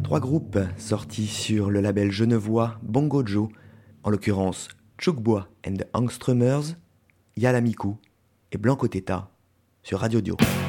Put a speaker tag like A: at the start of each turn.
A: Trois groupes sortis sur le label genevois Bongo Joe, en l'occurrence Tchoukbois and the Angströmers, Yalamiku et Blanco Teta sur Radio Dio.